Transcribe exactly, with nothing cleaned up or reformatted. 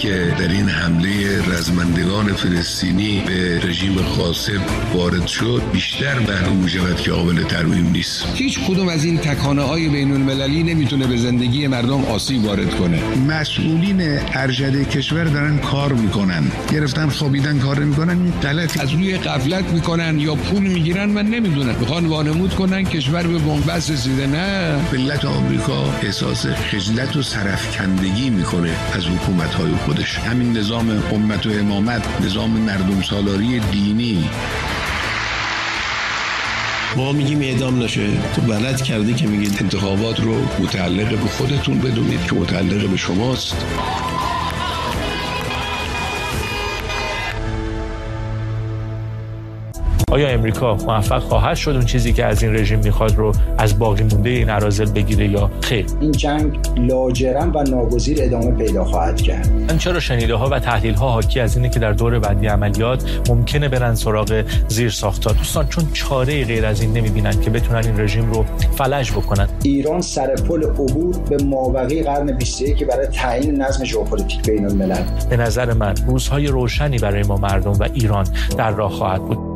که در این حمله رزمندگان فلسطینی به رژیم قاسم وارد شد بیشتر معلوم می‌شود که قابل ترمیم نیست. هیچ کدوم از این تکانه‌های بین‌المللی نمیتونه به زندگی مردم آسیب وارد کنه. مسئولین ارشد کشور دارن کار میکنن، گرفتن خوابیدن کار میکنن، این غلط. از روی غفلت میکنن یا پول میگیرن، من نمیدونم، میخوان وانمود کنن کشور به بنبست رسیده. نه، ملت آمریکا احساس خجلت و سرفکندگی میکنه از حکومت‌های خودش. همین نظام امت و امامت، نظام مردم سالاری دینی. ما میگیم اعدام نشه، تو بلد کردی که میگید انتخابات رو متعلق به خودتون بدونید که متعلق به شماست. آیا امریکا موفق خواهد شد اون چیزی که از این رژیم میخواد رو از باقی مونده این اراذل بگیره یا خیر؟ این جنگ لاجرم و ناگزیر ادامه پیدا خواهد کرد. من چرا شنیده ها و تحلیل ها حاکی از اینه که در دور بعدی عملیات ممکنه برن سراغ زیر ساخت‌ها. دوستان چون چاره غیر از این نمیبینن که بتونن این رژیم رو فلج بکنن. ایران سر پل عبور به مابقی قرن بیست و یک برای تعیین نظم ژئوپلیتیک بین الملل. به نظر من روزهای روشنی برای ما مردم و ایران در راه خواهد بود.